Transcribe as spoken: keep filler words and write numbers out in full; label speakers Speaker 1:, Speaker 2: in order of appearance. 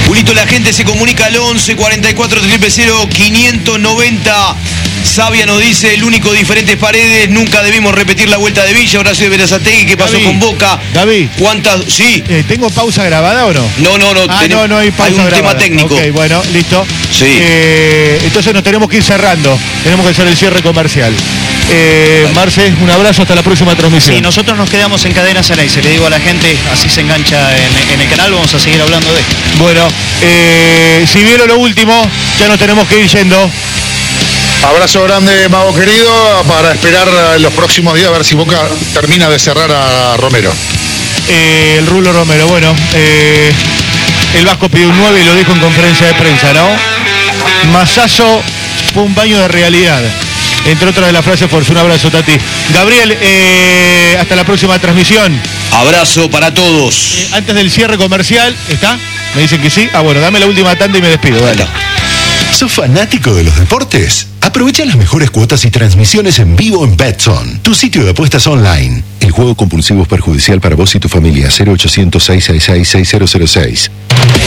Speaker 1: Julito, la gente se comunica al once cuarenta y cuatro cero cero quinientos noventa. Sabia nos dice, el único diferente es Paredes, nunca debimos repetir la vuelta de Villa. Horacio de Berazategui, ¿qué pasó
Speaker 2: Gaby,
Speaker 1: con Boca?
Speaker 2: Gaby.
Speaker 1: ¿Cuántas? Sí.
Speaker 2: Eh, ¿Tengo pausa grabada o no?
Speaker 1: No, no, no.
Speaker 2: Ah,
Speaker 1: tenemos,
Speaker 2: no, no hay pausa
Speaker 1: hay un
Speaker 2: grabada.
Speaker 1: tema técnico.
Speaker 2: Ok, bueno, listo.
Speaker 1: Sí.
Speaker 2: Eh, entonces nos tenemos que ir cerrando. Tenemos que hacer el cierre comercial. Eh, Marce, un abrazo, hasta la próxima transmisión.
Speaker 3: Sí, nosotros nos quedamos en Cadena Ceneice. Le digo a la gente, así se engancha en, en el canal, vamos a seguir hablando de esto.
Speaker 2: Bueno, eh, si vieron lo último, ya nos tenemos que ir yendo.
Speaker 4: Abrazo grande, Mago querido, para esperar los próximos días a ver si Boca termina de cerrar a Romero.
Speaker 2: Eh, el Rulo Romero, bueno, eh, el Vasco pidió un nueve y lo dijo en conferencia de prensa, ¿no? Masazo fue un baño de realidad. Entre otras de las frases, por un abrazo, Tati. Gabriel, eh, hasta la próxima transmisión.
Speaker 1: Abrazo para todos.
Speaker 2: Eh, antes del cierre comercial, ¿está? Me dicen que sí. Ah, bueno, dame la última tanda y me despido, dale.
Speaker 5: ¿Sos fanático de los deportes? Aprovecha las mejores cuotas y transmisiones en vivo en Betson, tu sitio de apuestas online. El juego compulsivo es perjudicial para vos y tu familia. cero ochocientos, seiscientos sesenta y seis, seis cero cero seis.